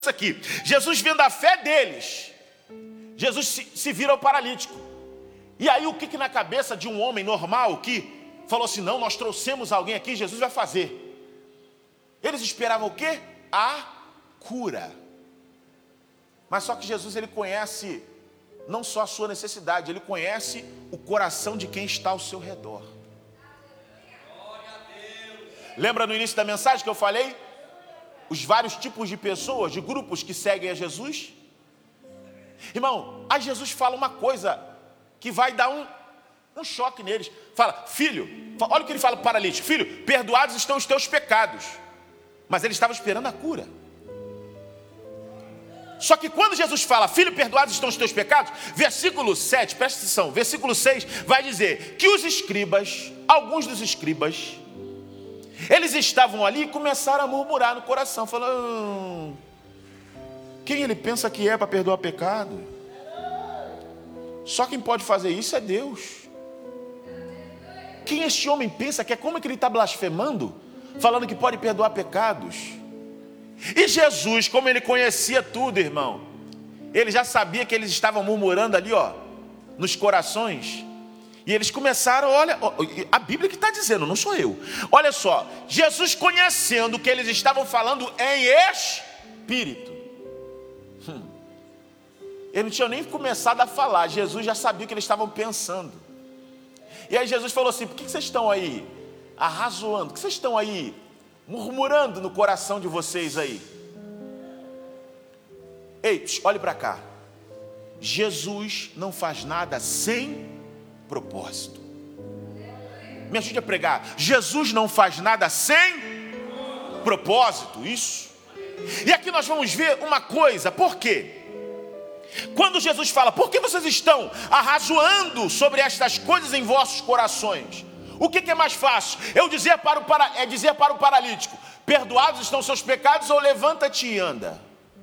aqui. Jesus, vendo a fé deles, Jesus se vira ao paralítico. E aí o que na cabeça de um homem normal que falou assim, não, nós trouxemos alguém aqui, Jesus vai fazer. Eles esperavam o quê? A cura. Mas só que Jesus, ele conhece não só a sua necessidade, ele conhece o coração de quem está ao seu redor. Lembra no início da mensagem que eu falei? Os vários tipos de pessoas, de grupos que seguem a Jesus. Irmão, aí Jesus fala uma coisa que vai dar um choque neles. Fala, filho, olha o que ele fala para o paralítico. Filho, perdoados estão os teus pecados. Mas ele estava esperando a cura. Só que quando Jesus fala, filho, perdoados estão os teus pecados, versículo 7, presta atenção, versículo 6 vai dizer que os escribas, alguns dos escribas, eles estavam ali e começaram a murmurar no coração, falando, quem ele pensa que é para perdoar pecado? Só quem pode fazer isso é Deus. Quem este homem pensa que é? Como é que ele está blasfemando? Falando que pode perdoar pecados. E Jesus, como ele conhecia tudo, irmão, ele já sabia que eles estavam murmurando ali, ó, nos corações. E eles começaram, olha, a Bíblia que está dizendo, não sou eu. Olha só, Jesus conhecendo que eles estavam falando em espírito. Ele não tinha nem começado a falar, Jesus já sabia o que eles estavam pensando. E aí Jesus falou assim, por que vocês estão aí arrazoando? Por que vocês estão aí murmurando no coração de vocês aí? Ei, olhe para cá. Jesus não faz nada sem propósito. Me ajude a pregar. Jesus não faz nada sem propósito, isso. E aqui nós vamos ver uma coisa, por quê? Quando Jesus fala, por que vocês estão arrazoando sobre estas coisas em vossos corações? O que é mais fácil? Dizer para o paralítico, perdoados estão seus pecados, ou levanta-te e anda?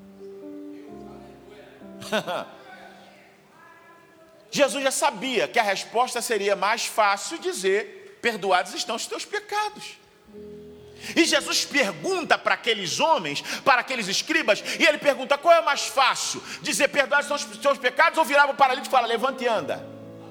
Jesus já sabia que a resposta seria mais fácil dizer, perdoados estão os teus pecados. E Jesus pergunta para aqueles homens, para aqueles escribas, e ele pergunta, qual é mais fácil? Dizer, perdoados estão os teus pecados, ou virar para o paralítico e falar, levanta e anda?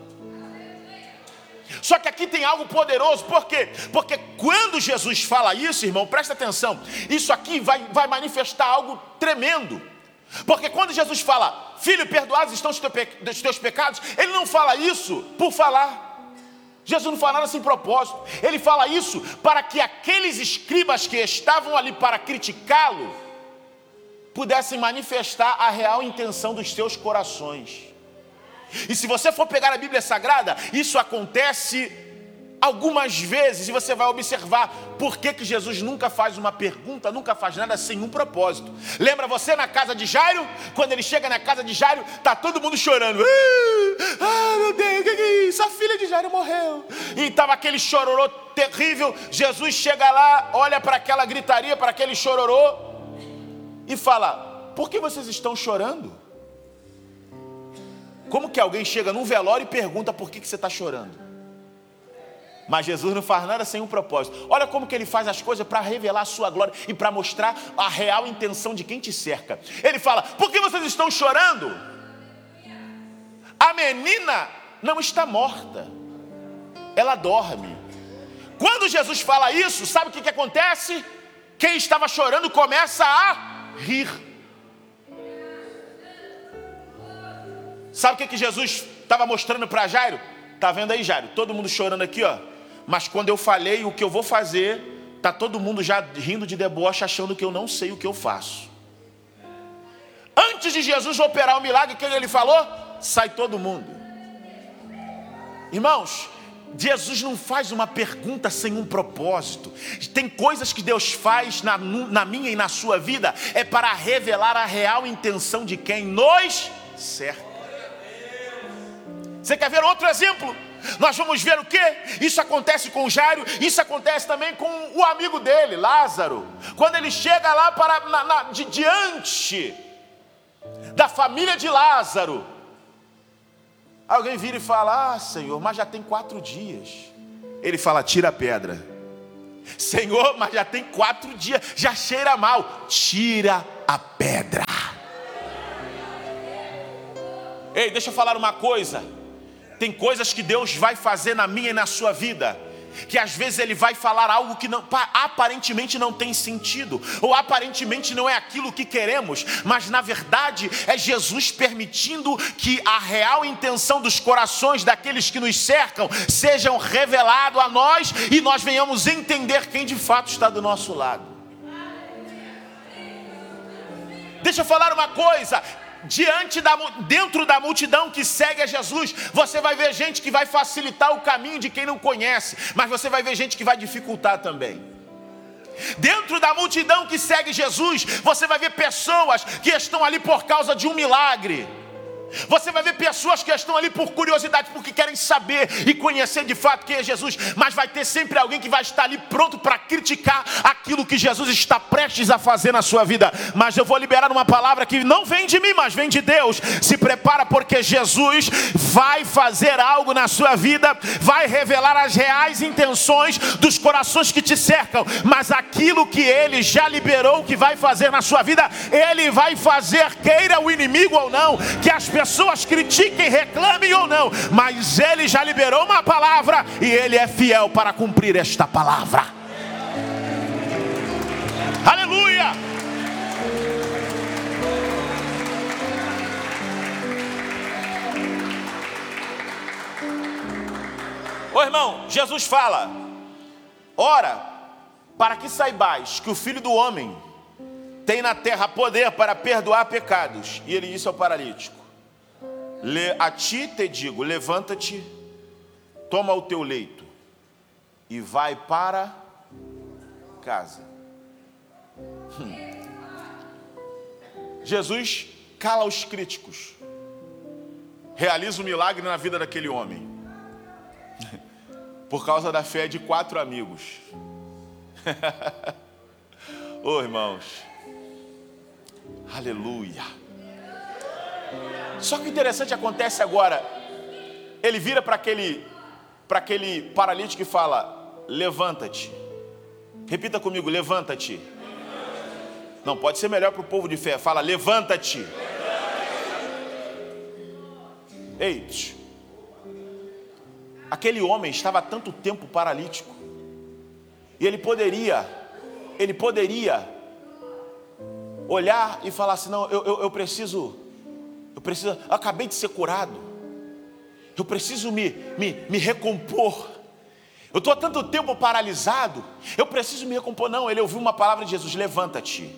Só que aqui tem algo poderoso, por quê? Porque quando Jesus fala isso, irmão, presta atenção, isso aqui vai manifestar algo tremendo. Porque quando Jesus fala, filho, perdoados estão os teus pecados, ele não fala isso por falar. Jesus não fala nada sem propósito. Ele fala isso para que aqueles escribas que estavam ali para criticá-lo pudessem manifestar a real intenção dos seus corações. E se você for pegar a Bíblia Sagrada, isso acontece algumas vezes, e você vai observar por que Jesus nunca faz uma pergunta, nunca faz nada sem um propósito. Lembra você na casa de Jairo? Quando ele chega na casa de Jairo, está todo mundo chorando. Meu Deus, o que é isso? A filha de Jairo morreu. E estava aquele chororô terrível. Jesus chega lá, olha para aquela gritaria, para aquele chororô e fala, por que vocês estão chorando? Como que alguém chega num velório e pergunta por que você está chorando? Mas Jesus não faz nada sem um propósito. Olha como que ele faz as coisas para revelar a sua glória e para mostrar a real intenção de quem te cerca. Ele fala, por que vocês estão chorando? A menina não está morta, ela dorme. Quando Jesus fala isso, sabe o que acontece? Quem estava chorando começa a rir. Sabe o que Jesus estava mostrando para Jairo? Tá vendo aí, Jairo? Todo mundo chorando aqui, ó. Mas quando eu falei o que eu vou fazer, tá todo mundo já rindo de deboche, achando que eu não sei o que eu faço. Antes de Jesus operar o milagre, o que ele falou? Sai todo mundo. Irmãos, Jesus não faz uma pergunta sem um propósito. Tem coisas que Deus faz na minha e na sua vida, é para revelar a real intenção de quem nos cerca. Você quer ver outro exemplo? Nós vamos ver o que? Isso acontece com Jairo, isso acontece também com o amigo dele, Lázaro. Quando ele chega lá diante da família de Lázaro, alguém vira e fala, Senhor, mas já tem 4 dias. Ele fala, tira a pedra. Senhor, mas já tem 4 dias, já cheira mal. Tira a pedra. Ei, deixa eu falar uma coisa. Tem coisas que Deus vai fazer na minha e na sua vida, que às vezes Ele vai falar algo que aparentemente não tem sentido, ou aparentemente não é aquilo que queremos, mas na verdade é Jesus permitindo que a real intenção dos corações daqueles que nos cercam sejam revelado a nós, e nós venhamos entender quem de fato está do nosso lado. Deixa eu falar uma coisa. Dentro da multidão que segue a Jesus, você vai ver gente que vai facilitar o caminho de quem não conhece, mas você vai ver gente que vai dificultar também. Dentro da multidão que segue Jesus, você vai ver pessoas que estão ali por causa de um milagre. Você vai ver pessoas que estão ali por curiosidade, porque querem saber e conhecer de fato quem é Jesus. Mas vai ter sempre alguém que vai estar ali pronto para criticar aquilo que Jesus está prestes a fazer na sua vida. Mas eu vou liberar uma palavra que não vem de mim, mas vem de Deus. Se prepara, porque Jesus vai fazer algo na sua vida, vai revelar as reais intenções dos corações que te cercam. Mas aquilo que Ele já liberou que vai fazer na sua vida, Ele vai fazer, queira o inimigo ou não, que as pessoas critiquem, reclamem ou não, mas Ele já liberou uma palavra e Ele é fiel para cumprir esta palavra. Aleluia! Ô irmão, Jesus fala: ora, para que saibais que o Filho do Homem tem na terra poder para perdoar pecados. E Ele disse ao paralítico: a ti te digo, levanta-te, toma o teu leito e vai para casa. Jesus cala os críticos, realiza um milagre na vida daquele homem, por causa da fé de 4 amigos. Ô irmãos, aleluia. Só que o interessante acontece agora. Ele vira para aquele paralítico e fala: levanta-te. Repita comigo: levanta-te. Não, pode ser melhor para o povo de fé. Fala: levanta-te. Ei, aquele homem estava há tanto tempo paralítico, e ele poderia olhar e falar assim: não, eu preciso, eu acabei de ser curado, eu preciso me recompor, eu estou há tanto tempo paralisado, eu preciso me recompor. Não, ele ouviu uma palavra de Jesus: levanta-te.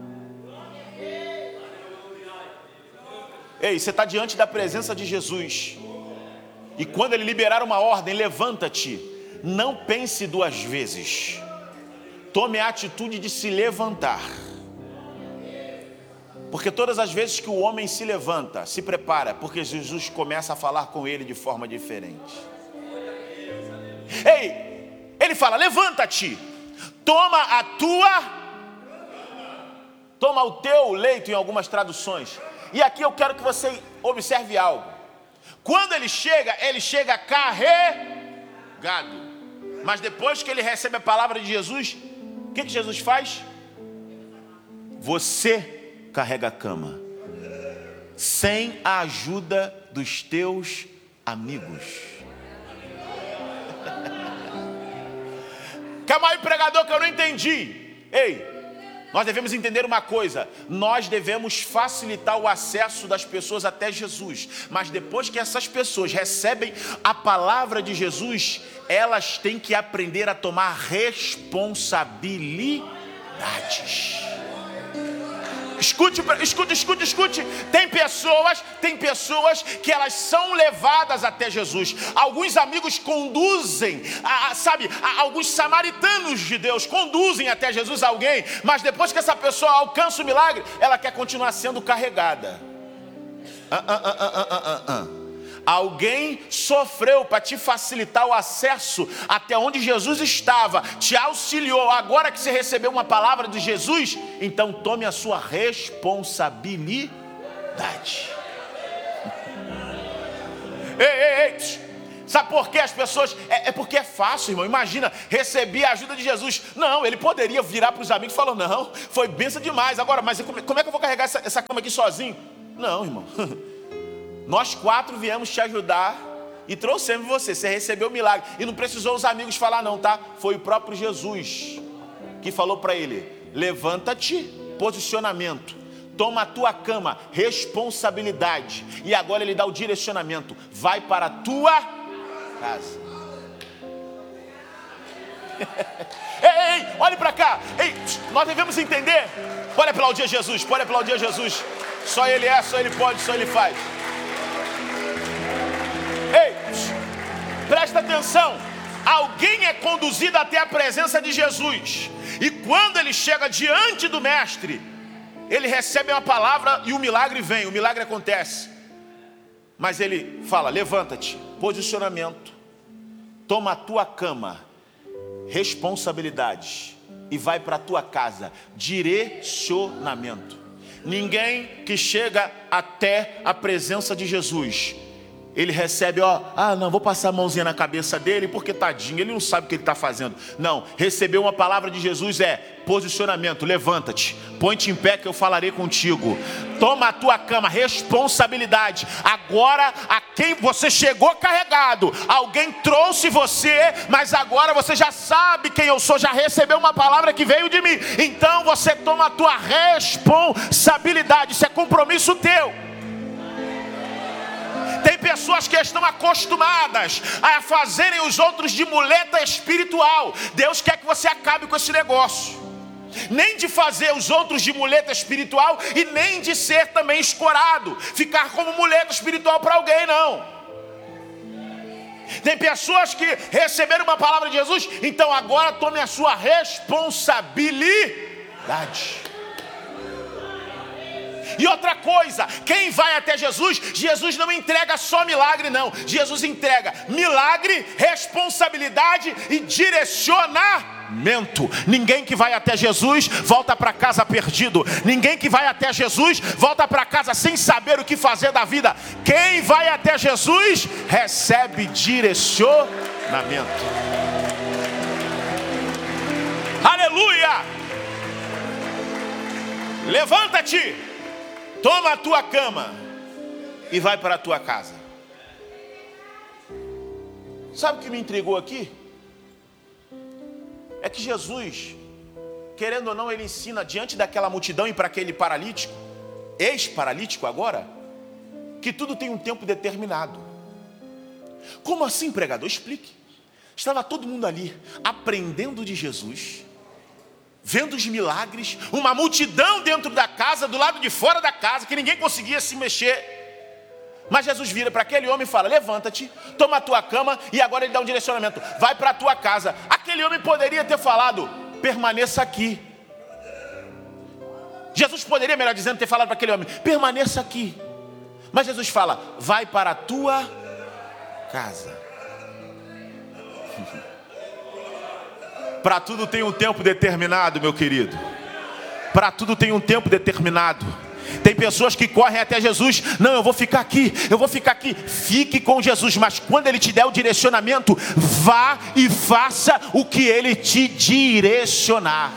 Ei, você está diante da presença de Jesus, e quando Ele liberar uma ordem, levanta-te, não pense 2 vezes, tome a atitude de se levantar. Porque todas as vezes que o homem se levanta, se prepara, porque Jesus começa a falar com ele de forma diferente. Ei, Ele fala: levanta-te, toma o teu leito, em algumas traduções. E aqui eu quero que você observe algo. Quando ele chega carregado. Mas depois que ele recebe a palavra de Jesus, o que Jesus faz? Você carrega a cama, sem a ajuda dos teus amigos. Calma aí, pregador, que eu não entendi. Ei, nós devemos entender uma coisa: nós devemos facilitar o acesso das pessoas até Jesus, mas depois que essas pessoas recebem a palavra de Jesus, elas têm que aprender a tomar responsabilidades. Escute. Tem pessoas que elas são levadas até Jesus. Alguns amigos conduzem, alguns samaritanos de Deus conduzem até Jesus alguém, mas depois que essa pessoa alcança o milagre, ela quer continuar sendo carregada. Alguém sofreu para te facilitar o acesso até onde Jesus estava, te auxiliou. Agora que você recebeu uma palavra de Jesus, então tome a sua responsabilidade. Ei, Sabe por que as pessoas... É porque é fácil, irmão. Imagina, receber a ajuda de Jesus. Não, ele poderia virar para os amigos e falar, não, foi bênção demais. Agora, mas como é que eu vou carregar essa cama aqui sozinho? Não, irmão. Nós 4 viemos te ajudar e trouxemos você. Você recebeu o milagre. E não precisou os amigos falar não, tá? Foi o próprio Jesus que falou para ele, levanta-te, posicionamento. Toma a tua cama, responsabilidade. E agora ele dá o direcionamento. Vai para a tua casa. Ei, olhe para cá. Ei, nós devemos entender. Pode aplaudir Jesus, pode aplaudir Jesus. Só ele é, só ele pode, só ele faz. Ei, presta atenção. Alguém é conduzido até a presença de Jesus. E quando ele chega diante do mestre, ele recebe uma palavra e o milagre vem, o milagre acontece. Mas ele fala, levanta-te, posicionamento, toma a tua cama, responsabilidade, e vai para a tua casa, direcionamento. Ninguém que chega até a presença de Jesus, ele recebe, não, vou passar a mãozinha na cabeça dele, porque tadinho, ele não sabe o que ele está fazendo. Não, receber uma palavra de Jesus é posicionamento, levanta-te, põe-te em pé que eu falarei contigo. Toma a tua cama, responsabilidade. Agora, a quem você chegou carregado, alguém trouxe você, mas agora você já sabe quem eu sou, já recebeu uma palavra que veio de mim. Então você toma a tua responsabilidade, isso é compromisso teu. Tem pessoas que estão acostumadas a fazerem os outros de muleta espiritual. Deus quer que você acabe com esse negócio. Nem de fazer os outros de muleta espiritual e nem de ser também escorado, ficar como muleta espiritual para alguém, não. Tem pessoas que receberam uma palavra de Jesus, então agora tome a sua responsabilidade. E outra coisa, quem vai até Jesus, Jesus não entrega só milagre não. Jesus entrega milagre, responsabilidade e direcionamento. Ninguém que vai até Jesus volta para casa perdido. Ninguém que vai até Jesus volta para casa sem saber o que fazer da vida. Quem vai até Jesus recebe direcionamento. Aleluia! Levanta-te, toma a tua cama e vai para a tua casa. Sabe o que me intrigou aqui? É que Jesus, querendo ou não, ele ensina diante daquela multidão e para aquele paralítico, ex-paralítico agora, que tudo tem um tempo determinado. Como assim, pregador? Explique. Estava todo mundo ali, aprendendo de Jesus, vendo os milagres, uma multidão dentro da casa, do lado de fora da casa, que ninguém conseguia se mexer. Mas Jesus vira para aquele homem e fala, levanta-te, toma a tua cama, e agora ele dá um direcionamento, vai para a tua casa. Aquele homem poderia ter falado, permaneça aqui. Jesus poderia, melhor dizendo, ter falado para aquele homem, permaneça aqui. Mas Jesus fala, vai para a tua casa. Para tudo tem um tempo determinado, meu querido. Para tudo tem um tempo determinado. Tem pessoas que correm até Jesus, não, eu vou ficar aqui, fique com Jesus, mas quando Ele te der o direcionamento, vá e faça o que Ele te direcionar.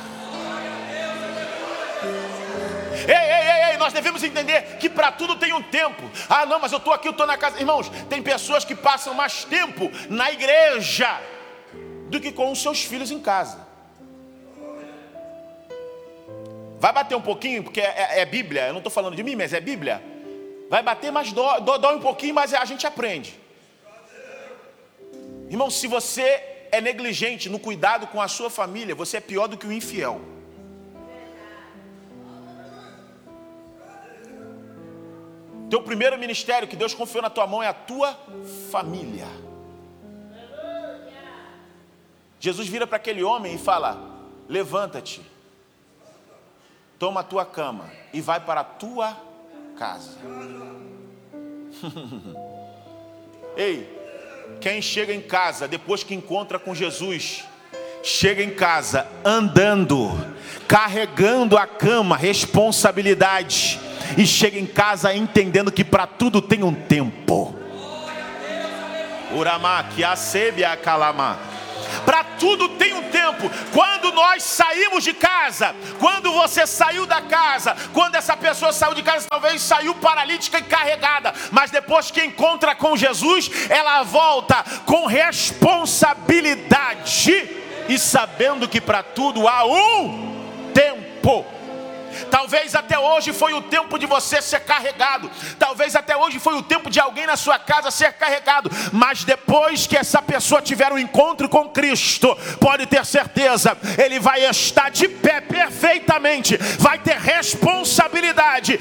Ei, nós devemos entender que para tudo tem um tempo. Ah não, mas eu estou aqui, eu estou na casa. Irmãos, tem pessoas que passam mais tempo na igreja do que com os seus filhos em casa. Vai bater um pouquinho, porque é Bíblia. Eu não estou falando de mim, mas é Bíblia. Vai bater, mas dói um pouquinho, mas a gente aprende. Irmão, se você é negligente no cuidado com a sua família, você é pior do que o infiel. Teu primeiro ministério que Deus confiou na tua mão é a tua família. Jesus vira para aquele homem e fala, levanta-te, toma a tua cama e vai para a tua casa. Ei, quem chega em casa depois que encontra com Jesus, chega em casa andando, carregando a cama, responsabilidade, e chega em casa entendendo que para tudo tem um tempo. Uramá, que a sebia calamá. Para tudo tem um tempo. Quando nós saímos de casa, quando você saiu da casa, quando essa pessoa saiu de casa, talvez saiu paralítica e carregada, mas depois que encontra com Jesus, ela volta com responsabilidade e sabendo que para tudo há um tempo. Talvez até hoje foi o tempo de você ser carregado. Talvez até hoje foi o tempo de alguém na sua casa ser carregado. Mas depois que essa pessoa tiver um encontro com Cristo, pode ter certeza, ele vai estar de pé perfeitamente. Vai ter responsabilidade